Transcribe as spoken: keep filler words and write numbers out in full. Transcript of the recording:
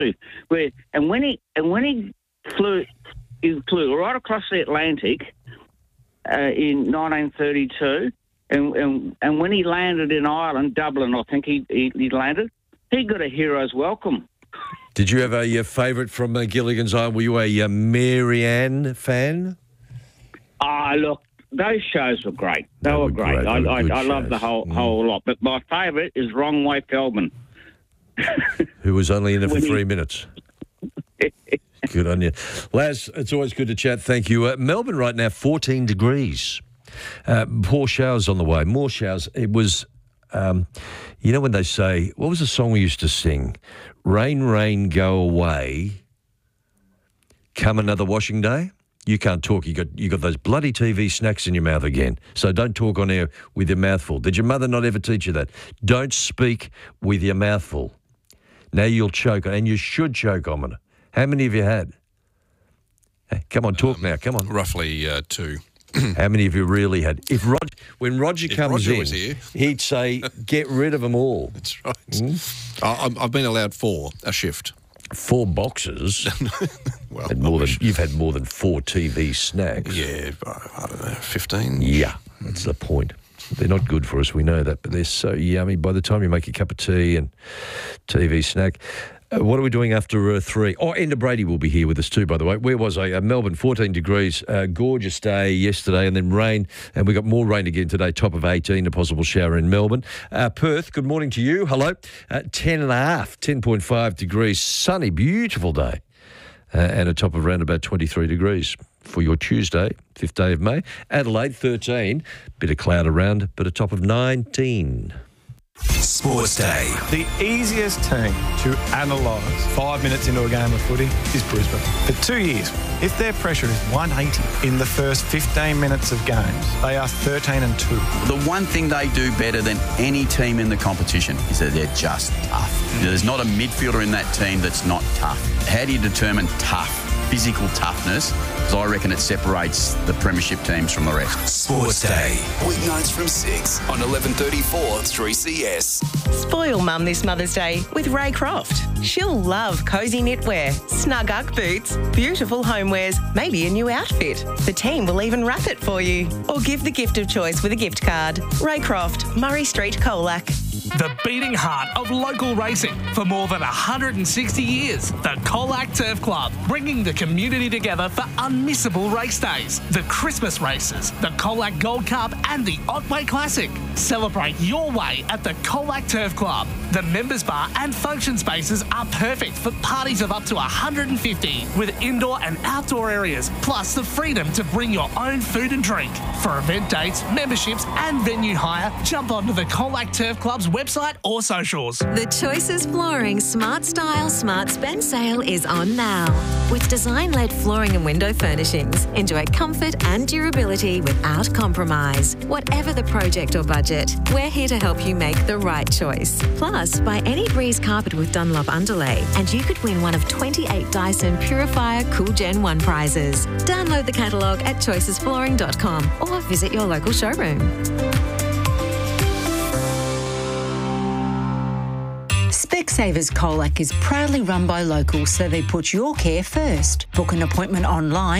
Where and when he and when he flew, he flew right across the Atlantic uh, in nineteen thirty-two, and, and and when he landed in Ireland, Dublin, I think he he, he landed. He got a hero's welcome. Did you have a uh, favourite from uh, Gilligan's Island? Were you a uh, Mary Ann fan? Ah, look, those shows were great. They, They were, were great. great. I, They were I, good I love shows. the whole Mm. whole lot. But my favourite is Wrong Way Feldman. Who was only in it for When he- three minutes. Good on you. Laz, it's always good to chat. Thank you. Uh, Melbourne right now, fourteen degrees. Uh, poor showers on the way. More showers. It was, um, you know when they say, what was the song we used to sing? Rain, rain, go away. Come another washing day. You can't talk. You got you got those bloody T V snacks in your mouth again. So don't talk on air with your mouth full. Did your mother not ever teach you that? Don't speak with your mouth full. Now you'll choke, and you should choke on it. How many have you had? Hey, come on, talk um, now. Come on. Roughly uh, two. How many have you really had? If Rod, when Roger If comes Roger in, was here. he'd say, "Get rid of them all." That's right. I, I'm- I've been allowed four a shift. Four boxes. Well, Had I more than, wish- you've had more than four T V snacks. yeah, I don't know, fifteen. Yeah, that's the point. They're not good for us, we know that, but they're so yummy. By the time you make a cup of tea and T V snack. Uh, what are we doing after uh, three? Oh, Enda Brady will be here with us too, by the way. Where was I? Uh, Melbourne, fourteen degrees. Uh, gorgeous day yesterday, and then rain. And we got more rain again today, top of eighteen, a possible shower in Melbourne. Uh, Perth, good morning to you. Hello. Uh, ten and a half, ten point five degrees. Sunny, beautiful day. Uh, and a top of around about twenty-three degrees for your Tuesday, fifth day of May. Adelaide, thirteen. Bit of cloud around, but a top of nineteen. Sports Day. The easiest team to analyse five minutes into a game of footy is Brisbane. For two years, if their pressure is one eighty in the first fifteen minutes of games, they are thirteen and two. The one thing they do better than any team in the competition is that they're just tough. There's not a midfielder in that team that's not tough. How do you determine tough? Physical toughness, because I reckon it separates the premiership teams from the rest. Sports Day. Weeknights from six on eleven thirty-four three C S. Spoil Mum this Mother's Day with Ray Croft. She'll love cosy knitwear, snug Ugg boots, beautiful homewares, maybe a new outfit. The team will even wrap it for you. Or give the gift of choice with a gift card. Ray Croft, Murray Street, Colac. The beating heart of local racing for more than one hundred sixty years. The Colac Turf Club, bringing the community together for unmissable race days. The Christmas races, the Colac Gold Cup and the Otway Classic. Celebrate your way at the Colac Turf Club. The members bar and function spaces are perfect for parties of up to one hundred fifty with indoor and outdoor areas, plus the freedom to bring your own food and drink. For event dates, memberships and venue hire, jump onto the Colac Turf Club's website or socials. The Choices Flooring Smart Style Smart Spend sale is on now. With design-led flooring and window furnishings, enjoy comfort and durability without compromise. Whatever the project or budget, we're here to help you make the right choice. Plus, buy any Breeze carpet with Dunlop underlay and you could win one of twenty-eight Dyson Purifier Cool Gen one prizes. Download the catalogue at choices flooring dot com or visit your local showroom. Specsavers Colac is proudly run by locals, so they put your care first. Book an appointment online